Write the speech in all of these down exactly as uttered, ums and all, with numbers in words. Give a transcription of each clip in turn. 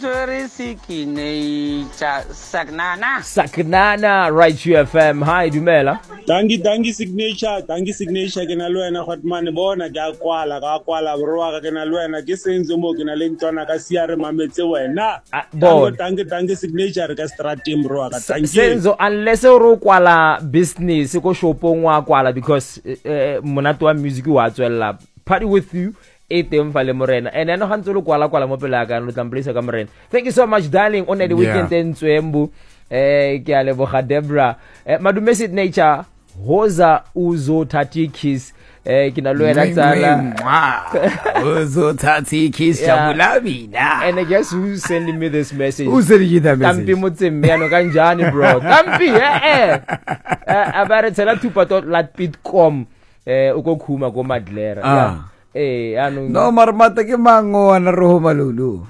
Saknana. Saknana, right U F M. Hi, Dumela. Dangi dangi signature, dangi signature ke na lwena khotmane bona ke kwala ka kwala bro ke na lwena ke senzo mo ke na le ntwana ka siare mametse wena. Dango dangi dangi signature ka strat team bro ka thank you. Senzo unless ro kwala business ko shopong wa kwala because monato wa music wa tswella party with you. And then I handle kwala kwala mo pela ka no tlamplisa ka morena. Thank you so much darling on the weekend en Tswembu eh ke a leboga Debra eh madume signature hoza uzo thirty kiss eh kina lo yena tsala uzo thirty kiss jabula mina. And I guess who's sending me this message? Who's sending you that message? Tampi motsembe ano kanjani bro. Tampi eh eh abare tsela tupa tot latpitcom eh ukokhuma ko Madlera. Ah. Eh ano no marmata ke mango ana roho malulu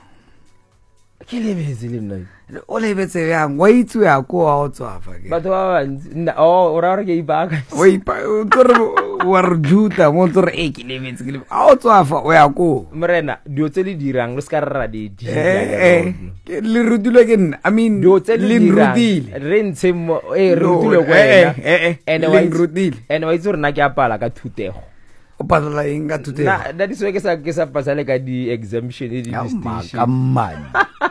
ke le bezile mna o le betse yang wa itse ya ko a otswafa ke batho ba o ora re ke ibaka o ipa o tore war juta mo tore e ke le betse ke le a otswafa o ya ko morena dio tse le dirang le ska rra di di eh ke le rutile ke I mean dio tse le rutile re ntse eh rutile ko ena eh ene wa rutile ene wa itse rena ke apala ka thutego o patala inga today na da di so ke sa ke sa pasale ka di exemption di distinction ka man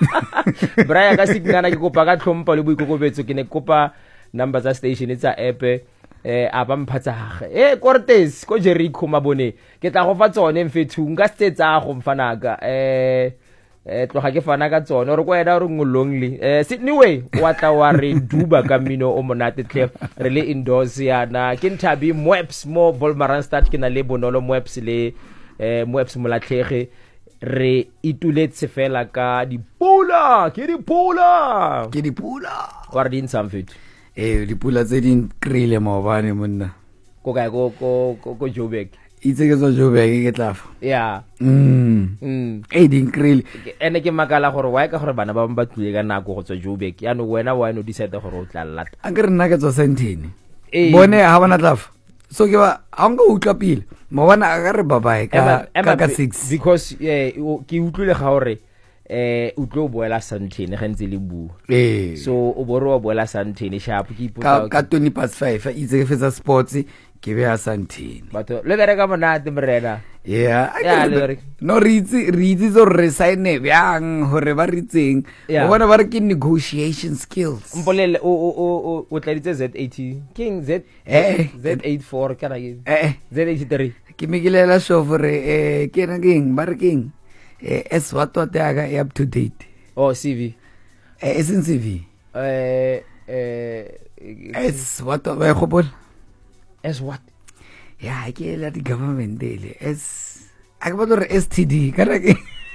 braya ka signana ke kopa ka tlhompa le boikokobetso ke ne kopa number za station tsa app eh aba mphatsa eh Cortez ko Jericho mabone ke tla go fa tsone mfethu nka stetsa go mfanaka eh eh tloga ke fana ka tsone re go eda re ngolongli eh Sydney way wa tla wa re duba ka mino o monate tle re le indoors yana ke nthabi Moeps mo Volmaran start ke na le bonolo Moeps le eh Moeps molatlhege re ituletse fela ka dipula ke dipula ke dipula wa re din samfethu eh dipula tse din krile maobane monna ko ka go go go Joburg itse ke zo Joburg ke tlafa yeah mm mm eh din krile ene ke makala gore wa ka gore bana ba ba tlile ka nako go tswa Joburg ya no wena wa no decide gore o tla lata a ke re nna ke tswa Sandton bone ha bana tlafa so ke ba a nga utla pile mo bana a ka re babae ka ka six because eh ke utlwile ga gore eh utlo boela Sandton ga ntse le bu eh so o borwa boela Sandton sharp ke iputa ka twenty past five itse ke fetsa sports ke be a Sandton batho le bere ka monate morena yeah yeah no ritsi ritsi zo re sign byang hore ba ritseng o bona ba re ke negotiation skills mpolele o o o tladitse Z eighty king Z eh Z eighty-four kana ke eh Z eighty-three ke mikilela shofore eh ke na king ba re king eh es what what aga up to date oh C V eh es in C V eh eh es what ba khopol es what ya ke la di government dele es akabador S T D kana ke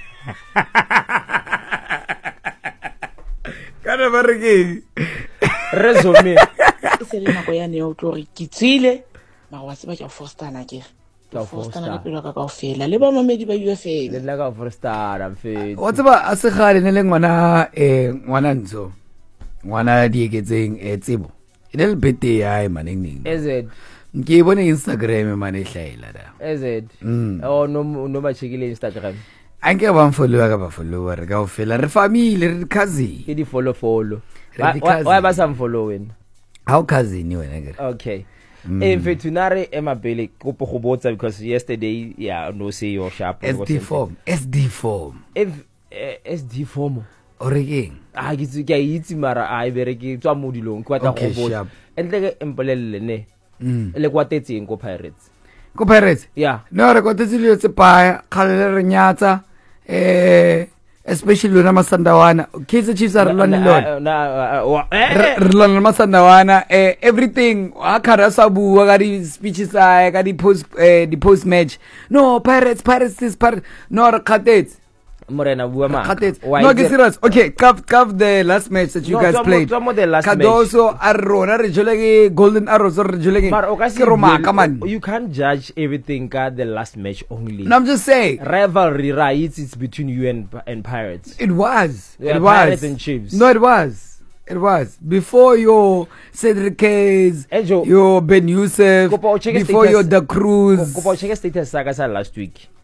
kana ba re ke resume se le nako ya ne o tlo re kitsile ma wa se ba tja fostana ke ka fostana le pelo ka ka ofela le ba mamedi ba U F M le la ka fostana mfe o tsaba a se gale ne le ngwana eh ngwana ntso ngwana di eketseng e tsebo ene le bete ya e maneng is it ke bone Instagram mane hlaela da is it oh no no ba chekile Instagram anke ba mfollow ka ba follower ka ofela re family re cousin ke di follow follow wa ba sam following how cousin ni wena ke okay eh mfetunare emabele kopo go botsa because yesterday yeah no say your sharp S D form S D form if S D form oregeng ah ke tse ke itse mara a ibereke tswa mo dilong ke batla go botsa entle ke empolelle ne le kwa tetseng ko Pirates ko Pirates yeah no re ko tetsile tse pa khalele re nyatsa eh especially lona Masandawana Kaizer Chiefs are lona lona re lona Masandawana eh everything akara sabu ga di speeches a ga di post eh di post match no Pirates Pirates this part no re khatetse morena bua ma no get serious okay cup cup the last match that you no, guys played Kadoso Arrona re jolege Golden Arrows re jolege ke you can't judge everything ka the last match only no I'm just saying rivalry right it's between you and and Pirates it was yeah, it was Pirates and Chiefs no it was it was before your Cedric Case your Ben Youssef before your Da Cruz ko po check status sa ka sa last week